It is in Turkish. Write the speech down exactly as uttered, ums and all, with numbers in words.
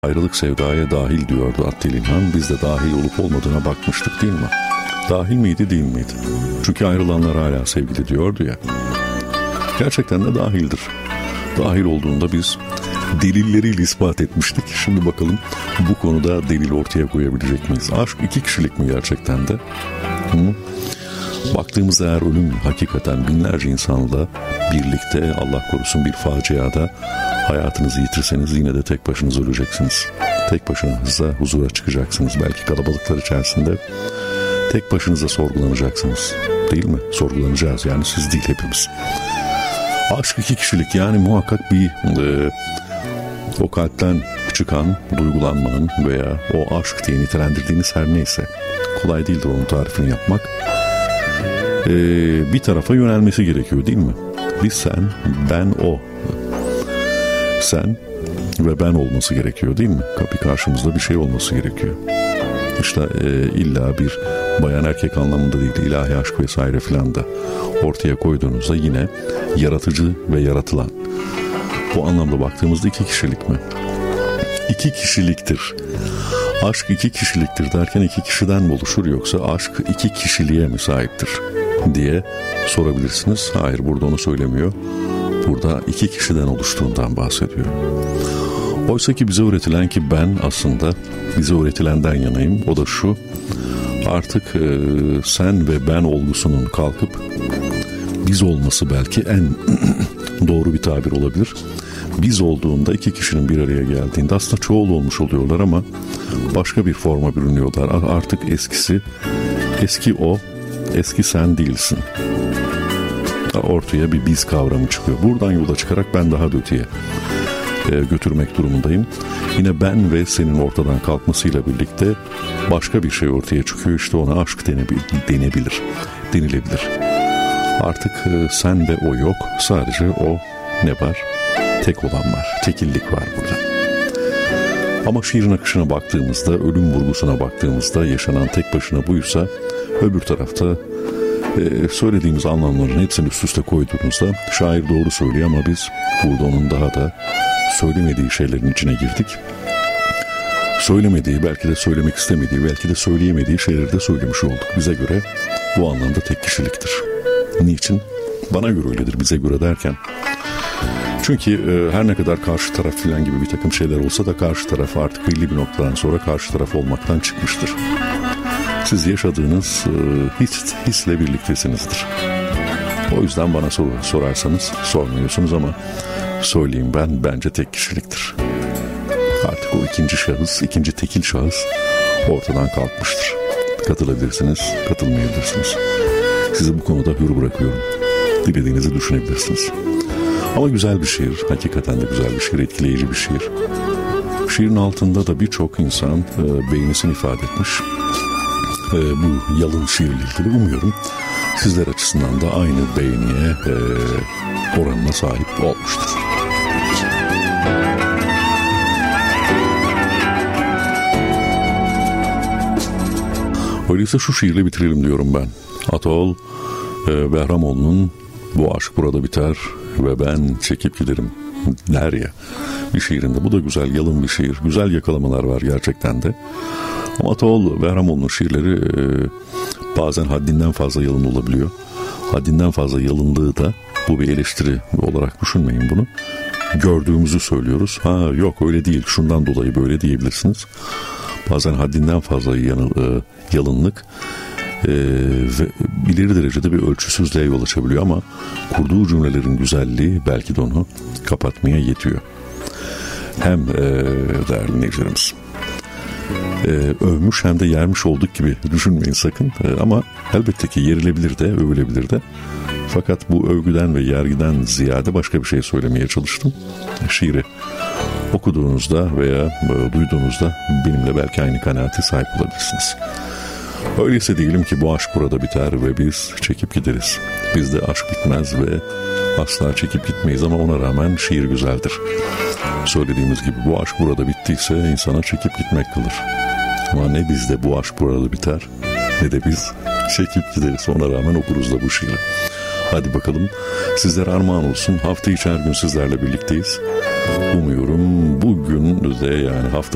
Ayrılık sevdaya dahil diyordu Attil İlhan. Biz de dahil olup olmadığına bakmıştık değil mi? Dahil miydi değil miydi? Çünkü ayrılanlar hala sevgili diyordu ya. Gerçekten de dahildir. Dahil olduğunda biz delilleriyle ispat etmiştik. Şimdi bakalım bu konuda delil ortaya koyabilecek miyiz? Aşk iki kişilik mi gerçekten de? Hı? Baktığımızda eğer ölüm hakikaten binlerce insanla birlikte, Allah korusun bir faciada hayatınızı yitirseniz yine de tek başınıza öleceksiniz. Tek başınıza huzura çıkacaksınız. Belki kalabalıklar içerisinde tek başınıza sorgulanacaksınız. Değil mi? Sorgulanacağız yani, siz değil hepimiz. Aşk iki kişilik yani muhakkak bir e, o kalpten çıkan duygulanmanın veya o aşk diye nitelendirdiğiniz her neyse, kolay değildir onun tarifini yapmak. E, bir tarafa yönelmesi gerekiyor değil mi? Biz sen, ben o. Sen ve ben olması gerekiyor değil mi? Kapı karşımızda bir şey olması gerekiyor. İşte e, illa bir bayan erkek anlamında değil, ilahi aşk vesaire filan da ortaya koyduğunuzda yine yaratıcı ve yaratılan. Bu anlamda baktığımızda iki kişilik mi? İki kişiliktir. Aşk iki kişiliktir derken iki kişiden mi oluşur, yoksa aşk iki kişiliğe mi sahiptir diye sorabilirsiniz. Hayır, burada onu söylemiyor. Burada iki kişiden oluştuğundan bahsediyor. Oysa ki bize öğretilen ki ben aslında bize öğretilenden yanayım. O da şu: artık e, sen ve ben olgusunun kalkıp biz olması belki en doğru bir tabir olabilir. Biz olduğunda iki kişinin bir araya geldiğinde aslında çoğul olmuş oluyorlar ama başka bir forma bürünüyorlar. Artık eskisi, eski o, eski sen değilsin. Ortaya bir biz kavramı çıkıyor. Buradan yola çıkarak ben daha da öteye e, götürmek durumundayım. Yine ben ve senin ortadan kalkmasıyla birlikte başka bir şey ortaya çıkıyor. İşte ona aşk denebilir, denebilir, denilebilir. Artık e, sen ve o yok. Sadece o ne var? Tek olan var. Tekillik var burada. Ama şiirin akışına baktığımızda, ölüm vurgusuna baktığımızda yaşanan tek başına buysa, öbür tarafta Ee, söylediğimiz anlamların hepsini üst üste koyduğunuzda şair doğru söylüyor ama biz burada onun daha da söylemediği şeylerin içine girdik. Söylemediği, belki de söylemek istemediği, belki de söyleyemediği şeyleri de söylemiş olduk. Bize göre bu anlamda tek kişiliktir. Niçin? Bana göre öyledir, bize göre derken. Çünkü e, her ne kadar karşı taraf filan gibi bir takım şeyler olsa da karşı taraf artık belli bir noktadan sonra karşı taraf olmaktan çıkmıştır. Siz yaşadığınız e, his, hisle birliktesinizdir. O yüzden bana sor, sorarsanız, sormuyorsunuz ama söyleyeyim, ben bence tek kişiliktir. Artık o ikinci şahıs, ikinci tekil şahıs ortadan kalkmıştır. Katılabilirsiniz, katılmayabilirsiniz. Sizi bu konuda hür bırakıyorum. Dilediğinizi düşünebilirsiniz. Ama güzel bir şiir, hakikaten de güzel bir şiir, etkileyici bir şiir. Şiirin altında da birçok insan e, beğenisini ifade etmiş. E, bu yalın şiirle ilgili umuyorum sizler açısından da aynı beğeniye e, oranına sahip olmuştur. Öyleyse şu şiirle bitirelim diyorum ben. Atol e, Behramoğlu'nun "Bu aşk burada biter ve ben çekip giderim" der ya bir şiirinde. Bu da güzel, yalın bir şiir. Güzel yakalamalar var gerçekten de. Ama Atol Behramoğlu'nun şiirleri e, bazen haddinden fazla yalın olabiliyor. Haddinden fazla yalınlığı da, bu bir eleştiri olarak düşünmeyin bunu, gördüğümüzü söylüyoruz. Ha yok öyle değil, şundan dolayı böyle diyebilirsiniz. Bazen haddinden fazla yanıl, e, yalınlık e, ve ileri derecede bir ölçüsüzlüğe yol açabiliyor ama kurduğu cümlelerin güzelliği belki de onu kapatmaya yetiyor. Hem e, değerli dinleyicilerimiz, Ee, övmüş hem de yermiş olduk gibi düşünmeyin sakın. Ee, ama elbette ki yerilebilir de, övülebilir de. Fakat bu övgüden ve yergiden ziyade başka bir şey söylemeye çalıştım. Şiiri okuduğunuzda veya e, duyduğunuzda benimle belki aynı kanaate sahip olabilirsiniz. Öyleyse diyelim ki bu aşk burada biter ve biz çekip gideriz. Bizde aşk bitmez ve asla çekip gitmeyiz ama ona rağmen şiir güzeldir. Söylediğimiz gibi bu aşk burada bittiyse insana çekip gitmek kalır. Ama ne bizde bu aşk burada biter ne de biz çekip gideriz. Ona rağmen okuruz da bu şiiri. Hadi bakalım, sizlere armağan olsun. Hafta içi her gün sizlerle birlikteyiz. Umuyorum bugün de, yani hafta